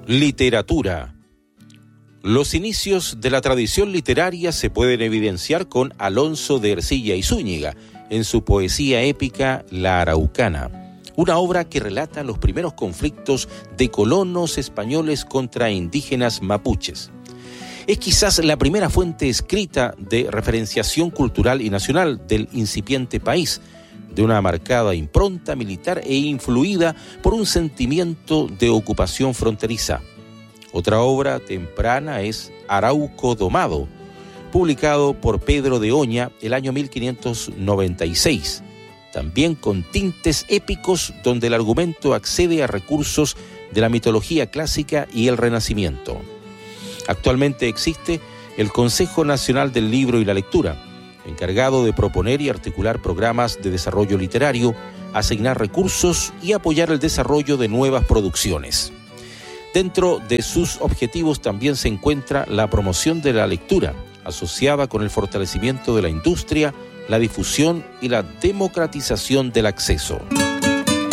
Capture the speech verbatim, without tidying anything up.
Literatura. Los inicios de la tradición literaria se pueden evidenciar con Alonso de Ercilla y Zúñiga en su poesía épica La Araucana, una obra que relata los primeros conflictos de colonos españoles contra indígenas mapuches. Es quizás la primera fuente escrita de referenciación cultural y nacional del incipiente país, de una marcada impronta militar e influida por un sentimiento de ocupación fronteriza. Otra obra temprana es Arauco Domado, publicado por Pedro de Oña el año mil quinientos noventa y seis, también con tintes épicos donde el argumento accede a recursos de la mitología clásica y el Renacimiento. Actualmente existe el Consejo Nacional del Libro y la Lectura, encargado de proponer y articular programas de desarrollo literario, asignar recursos y apoyar el desarrollo de nuevas producciones. Dentro de sus objetivos también se encuentra la promoción de la lectura, asociada con el fortalecimiento de la industria, la difusión y la democratización del acceso.